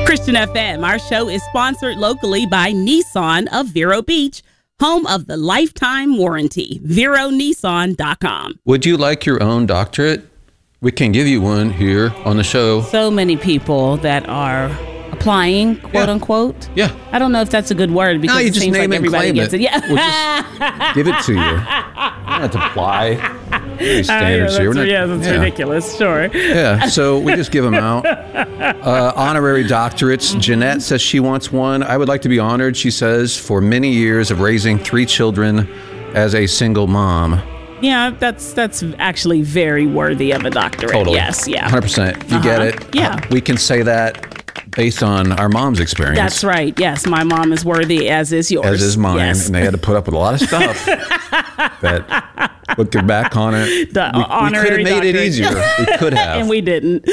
Christian FM, our show is sponsored locally by Nissan of Vero Beach, home of the lifetime warranty. VeroNissan.com. Would you like your own doctorate? We can give you one here on the show. So many people that are applying, quote unquote. Yeah. I don't know if that's a good word because you it just seems name like and everybody claim gets it. Yeah. We'll just give it to you. You don't have to apply. Very standards here. That's ridiculous. Sure. Yeah, so we just give them out. Honorary doctorates. Jeanette says she wants one. I would like to be honored, she says, for many years of raising 3 children as a single mom. Yeah, that's actually very worthy of a doctorate. Totally. Yes, yeah. 100%. You get it? Yeah. We can say that based on our mom's experience. That's right. Yes, my mom is worthy, as is yours. As is mine. Yes. And they had to put up with a lot of stuff that, looking back on it, we could have made it easier. We could have. And we didn't.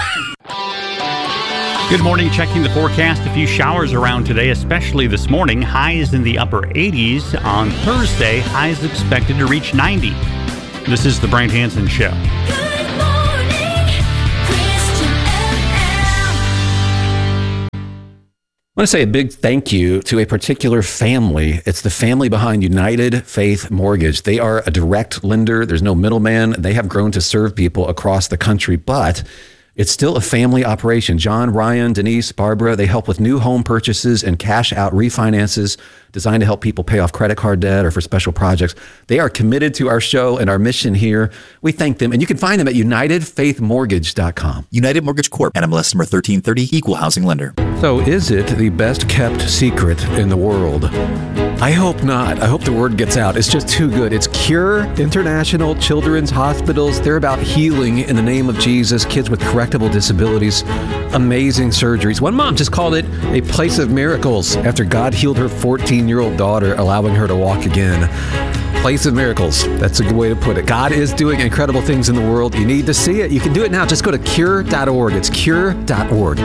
Good morning. Checking the forecast. A few showers around today, especially this morning. Highs in the upper 80s. On Thursday, highs expected to reach 90. This is the Brant Hansen Show. Good morning, Christian FM. I want to say a big thank you to a particular family. It's the family behind United Faith Mortgage. They are a direct lender. There's no middleman. They have grown to serve people across the country, but it's still a family operation. John, Ryan, Denise, Barbara, they help with new home purchases and cash out refinances designed to help people pay off credit card debt or for special projects. They are committed to our show and our mission here. We thank them. And you can find them at UnitedFaithMortgage.com. United Mortgage Corp. NMLS number 1330, Equal Housing Lender. So is it the best kept secret in the world? I hope not. I hope the word gets out. It's just too good. It's Cure International Children's Hospitals. They're about healing in the name of Jesus, kids with correctable disabilities, amazing surgeries. One mom just called it a place of miracles after God healed her 14-year-old daughter, allowing her to walk again. Place of miracles. That's a good way to put it. God is doing incredible things in the world. You need to see it. You can do it now. Just go to cure.org. It's cure.org.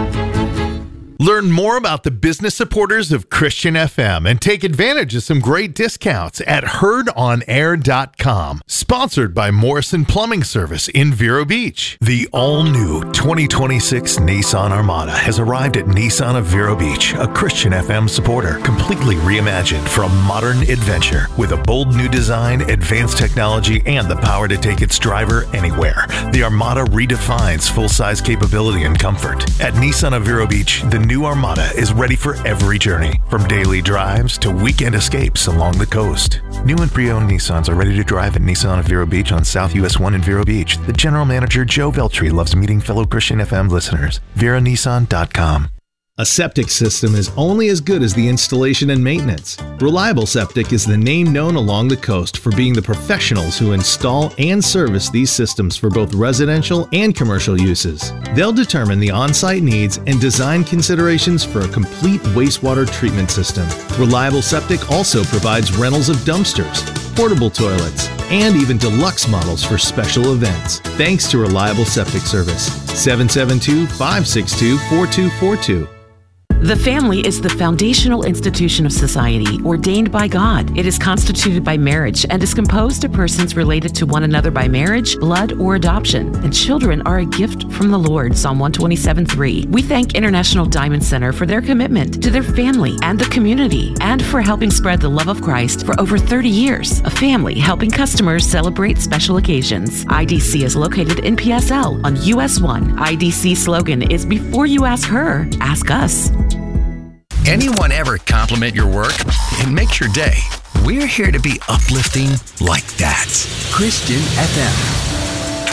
Learn more about the business supporters of Christian FM and take advantage of some great discounts at heardonair.com. Sponsored by Morrison Plumbing Service in Vero Beach. The all-new 2026 Nissan Armada has arrived at Nissan of Vero Beach, a Christian FM supporter, completely reimagined for a modern adventure with a bold new design, advanced technology, and the power to take its driver anywhere. The Armada redefines full-size capability and comfort. At Nissan of Vero Beach, the new Armada is ready for every journey, from daily drives to weekend escapes along the coast. New and pre-owned Nissans are ready to drive at Nissan of Vero Beach on South US 1 in Vero Beach. The general manager, Joe Veltri, loves meeting fellow Christian FM listeners. VeroNissan.com. A septic system is only as good as the installation and maintenance. Reliable Septic is the name known along the coast for being the professionals who install and service these systems for both residential and commercial uses. They'll determine the on-site needs and design considerations for a complete wastewater treatment system. Reliable Septic also provides rentals of dumpsters, portable toilets, and even deluxe models for special events. Thanks to Reliable Septic Service. 772-562-4242. The family is the foundational institution of society, ordained by God. It is constituted by marriage and is composed of persons related to one another by marriage, blood, or adoption. And children are a gift from the Lord, Psalm 127:3. We thank International Diamond Center for their commitment to their family and the community, and for helping spread the love of Christ for over 30 years. A family helping customers celebrate special occasions. IDC is located in PSL on US 1. IDC slogan is, before you ask her, ask us. Anyone ever compliment your work? It makes your day. We're here to be uplifting like that. Christian FM.